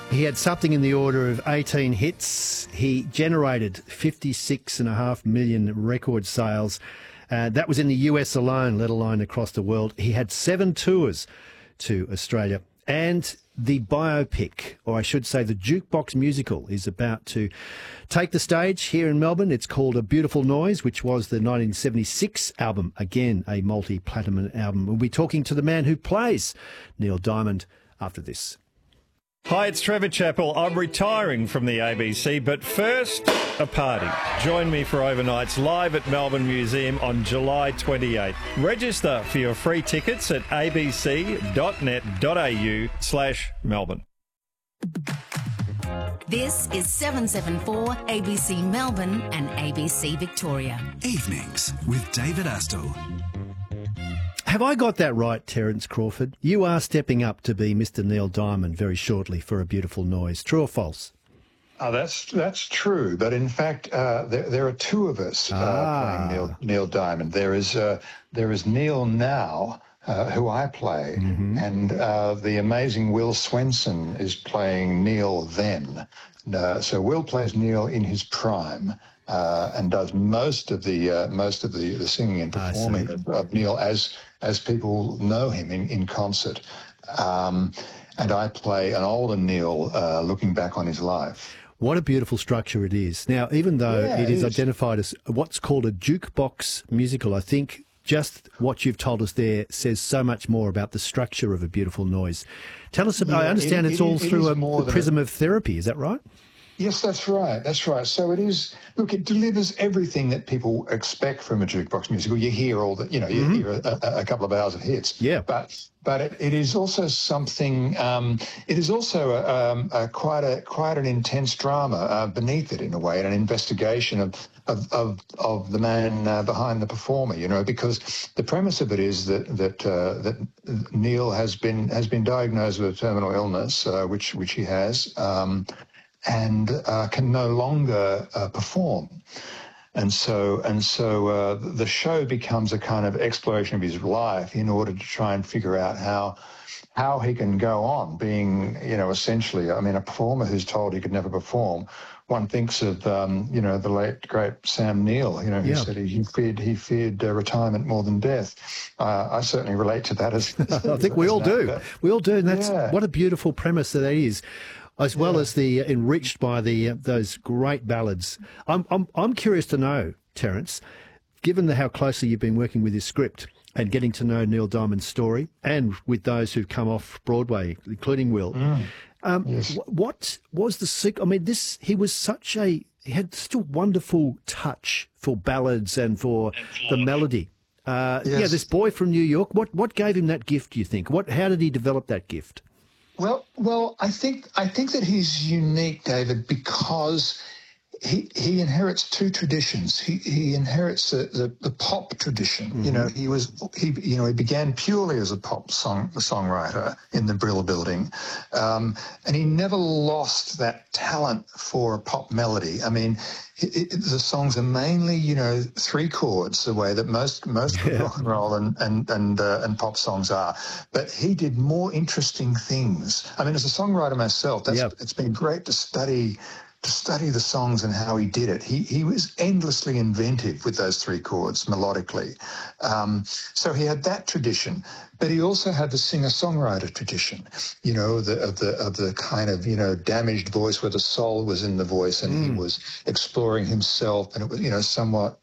He had something in the order of 18 hits. He generated 56.5 million record sales. That was in the US alone, let alone across the world. He had 7 tours to Australia. And the biopic, or I should say the jukebox musical, is about to take the stage here in Melbourne. It's called A Beautiful Noise, which was the 1976 album. Again, a multi-platinum album. We'll be talking to the man who plays Neil Diamond after this. Hi, it's Trevor Chappell. I'm retiring from the ABC, but first, a party. Join me for overnights live at Melbourne Museum on July 28. Register for your free tickets at abc.net.au/Melbourne. This is 774 ABC Melbourne and ABC Victoria. Evenings with David Astle. Have I got that right, Terence Crawford? You are stepping up to be Mr. Neil Diamond very shortly for A Beautiful Noise. True or false? That's true. But in fact, there are two of us playing Neil Diamond. There is Neil now, who I play, and the amazing Will Swenson is playing Neil then. So Will plays Neil in his prime. And does most of the singing and performing of Neil as people know him in concert. And I play an older Neil looking back on his life. What a beautiful structure it is. Now, even though it is identified as what's called a jukebox musical, I think just what you've told us there says so much more about the structure of A Beautiful Noise. Tell us about, I understand it's all through a prism of therapy, is that right? Yes, that's right. That's right. So it is. Look, it delivers everything that people expect from a jukebox musical. You hear all the, you hear a couple of hours of hits. Yeah. But it is also something. It is also quite an intense drama beneath it in a way, and an investigation of the man behind the performer. Because the premise of it is that Neil has been diagnosed with a terminal illness, which he has. And can no longer perform. And so the show becomes a kind of exploration of his life in order to try and figure out how he can go on being, essentially, a performer who's told he could never perform. One thinks of, the late, great Sam Neill, who said he feared retirement more than death. I certainly relate to that. I think we all do. We all do. And that's what a beautiful premise that is. As well as the enriched by those great ballads. I'm curious to know, Terence, given how closely you've been working with his script and getting to know Neil Diamond's story, and with those who've come off Broadway, including Will, what was the secret? He had such a wonderful touch for ballads and for the melody. This boy from New York. What gave him that gift? Do you think? How did he develop that gift? Well, I think that he's unique, David, because he inherits two traditions. He inherits the pop tradition. Mm-hmm. He began purely as a pop songwriter in the Brill Building, and he never lost that talent for a pop melody. The songs are mainly, 3 chords, the way that most rock and roll and pop songs are. But he did more interesting things. As a songwriter myself, it's been great to study the songs and how he did it. He was endlessly inventive with those 3 chords melodically. So he had that tradition, but he also had the singer-songwriter tradition, of the kind of, damaged voice where the soul was in the voice and he was exploring himself, and it was, somewhat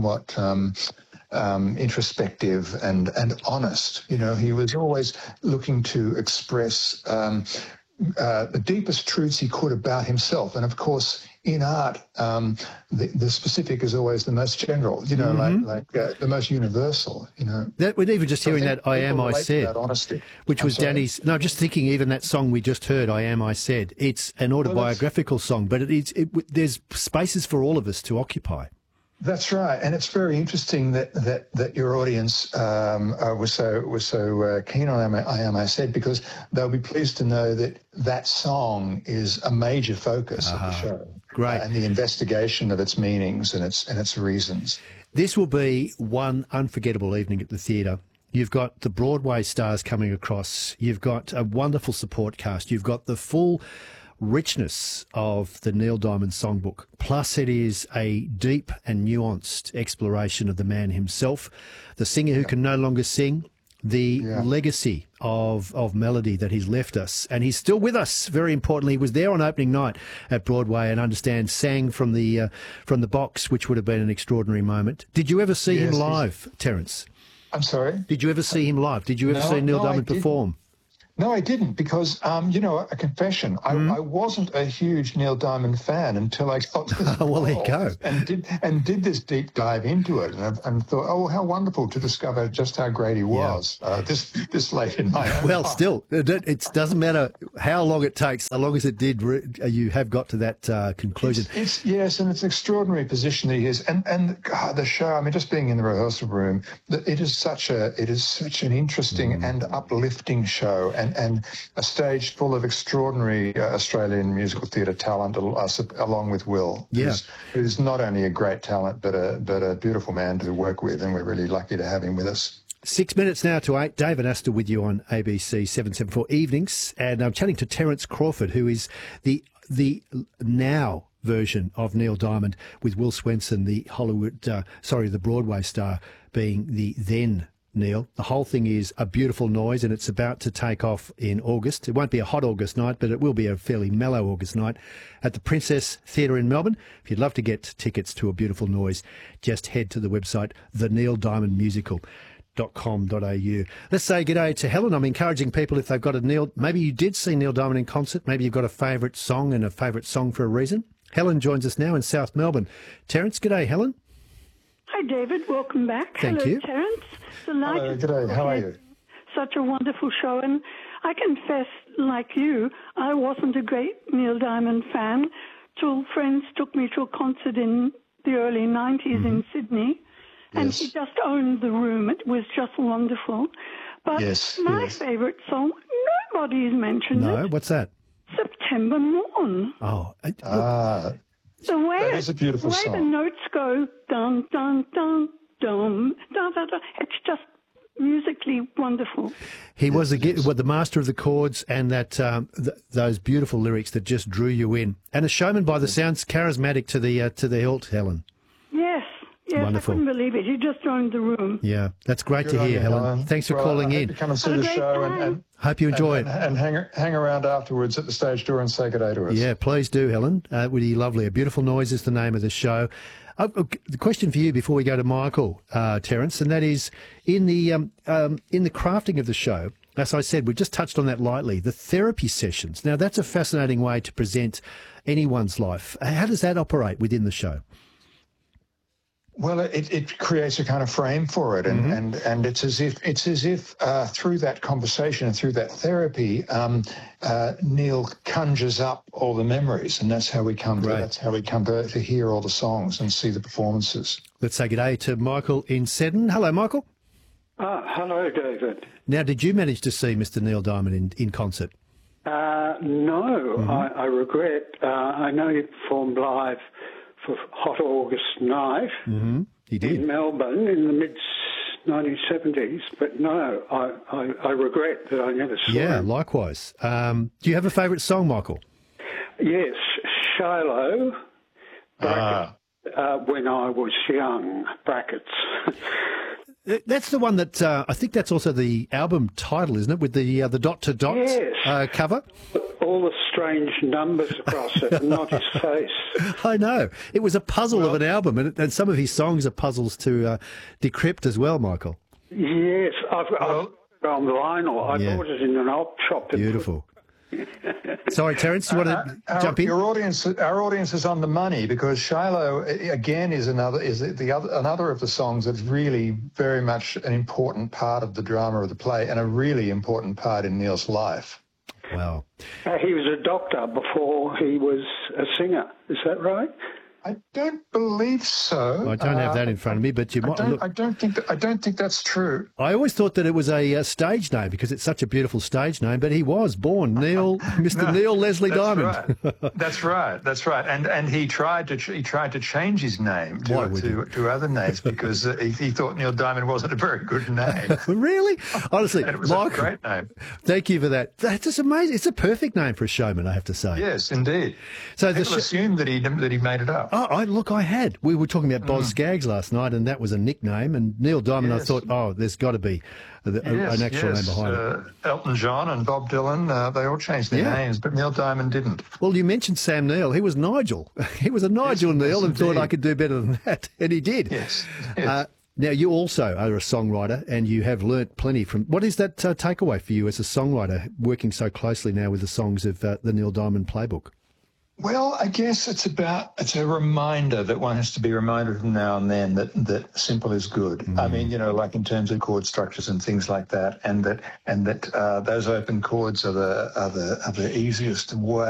introspective and honest. He was always looking to express the deepest truths he could about himself. And of course, in art, the specific is always the most general, the most universal, That, we're even just hearing that I Am, I Said, which was Danny's, no, just thinking even that song we just heard, I Am, I Said, it's an autobiographical song, but there's spaces for all of us to occupy. That's right, and it's very interesting that your audience was so keen on I Am, I Said, because they'll be pleased to know that song is a major focus of the show. Great, and the investigation of its meanings and its reasons. This will be one unforgettable evening at the theatre. You've got the Broadway stars coming across. You've got a wonderful support cast. You've got the full richness of the Neil Diamond Songbook. Plus, it is a deep and nuanced exploration of the man himself, the singer who can no longer sing, the legacy of melody that he's left us. And he's still with us, very importantly. He was there on opening night at Broadway and, understand, sang from the box, which would have been an extraordinary moment. Did you ever see him live, Terence? I'm sorry? Did you ever see him live? Did you ever see Neil Diamond perform? No, I didn't, because, a confession, I wasn't a huge Neil Diamond fan until I got this well, there you go. and did this deep dive into it, and thought, oh, how wonderful to discover just how great he was this late in my own life. Still, it doesn't matter how long it takes, as long as it did, you have got to that conclusion. Yes, and it's an extraordinary position that he is, and God, the show. I mean, just being in the rehearsal room, it is such an interesting and uplifting show. And a stage full of extraordinary Australian musical theatre talent, along with Will, who's not only a great talent but a beautiful man to work with, and we're really lucky to have him with us. 6 minutes now to 8. David Astor with you on ABC 774 Evenings, and I'm chatting to Terence Crawford, who is the now version of Neil Diamond, with Will Swenson, the the Broadway star, being the then Neil. The whole thing is a beautiful noise, and it's about to take off in August. It won't be a hot August night, but it will be a fairly mellow August night at the Princess Theatre in Melbourne. If you'd love to get tickets to A Beautiful Noise, just head to the website theneildiamondmusical.com.au. Let's say g'day to Helen. I'm encouraging people, if they've got maybe you did see Neil Diamond in concert, maybe you've got a favourite song and a favourite song for a reason. Helen joins us now in South Melbourne. Terence, g'day, Helen. Hi, David. Welcome back. Thank you. Terence. Delighted. Hello, g'day. How are you? Such a wonderful show. And I confess, like you, I wasn't a great Neil Diamond fan till friends took me to a concert in the early 90s in Sydney. And he just owned the room. It was just wonderful. But my favourite song, nobody's mentioned it. No, what's that? September Morn. Oh. The way that is a beautiful song. The notes go, dun, dun, dun, dun, dun, dun, dun. It's just musically wonderful. He was the master of the chords and that those beautiful lyrics that just drew you in. And a showman by the sounds, charismatic to the hilt, Helen. Yes, wonderful. I couldn't believe it. He just owned the room. Yeah, that's great to hear, Helen. Thanks for calling in. Come and see the show and hope you enjoy it. And hang around afterwards at the stage door and say good day to us. Yeah, please do, Helen. It would be lovely. A Beautiful Noise is the name of the show. The question for you before we go to Michael, Terence, and that is in the crafting of the show. As I said, we just touched on that lightly. The therapy sessions. Now, that's a fascinating way to present anyone's life. How does that operate within the show? Well, it creates a kind of frame for it, and it's as if through that conversation and through that therapy, Neil conjures up all the memories, and that's how we come to hear all the songs and see the performances. Let's say g'day to Michael in Seddon. Hello, Michael. Hello, David. Now, did you manage to see Mr. Neil Diamond in concert? No, I regret. I know he performed live for Hot August Night he did. In Melbourne in the mid-1970s, but no, I regret that I never saw him. Yeah, likewise. Do you have a favourite song, Michael? Yes, Shiloh, When I Was Young, brackets. That's the one that I think that's also the album title, isn't it, with the dot-to-dot cover? All the strange numbers across it and not his face. I know. It was a puzzle of an album, and some of his songs are puzzles to decrypt as well, Michael. Yes, I've got it on vinyl. I bought it in an op shop. Beautiful. Sorry, Terence, do you want to jump in? Our audience is on the money, because Shiloh again is another of the songs that's really very much an important part of the drama of the play and a really important part in Neil's life. Wow. He was a doctor before he was a singer. Is that right? I don't believe so. I don't have that in front of me, but you might. I don't think that's true. I always thought that it was a stage name because it's such a beautiful stage name. But he was born Mr. Neil Leslie Diamond. Right. That's right. And he tried to change his name to other names because he thought Neil Diamond wasn't a very good name. Really? Honestly, and it was Michael, a great name. Thank you for that. That's just amazing. It's a perfect name for a showman, I have to say. Yes, indeed. So people assumed that he made it up. Oh, I had. We were talking about Boz Scaggs last night, and that was a nickname. And Neil Diamond, yes. I thought, there's got to be an actual name behind it. Elton John and Bob Dylan, they all changed their names, but Neil Diamond didn't. Well, you mentioned Sam Neill. He was Nigel. He was a Nigel Neil and thought I could do better than that, and he did. Yes. Now, you also are a songwriter, and you have learnt plenty from... What is that takeaway for you as a songwriter, working so closely now with the songs of the Neil Diamond playbook? Well, I guess it's a reminder that one has to be reminded from now and then that simple is good. I mean, like in terms of chord structures and things like that, and that those open chords are the easiest way